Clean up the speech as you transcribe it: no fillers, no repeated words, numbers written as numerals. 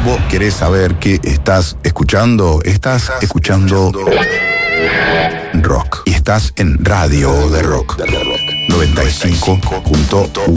¿Vos querés saber qué estás escuchando? Estás escuchando rock. Y estás en Radio de Rock 95.1.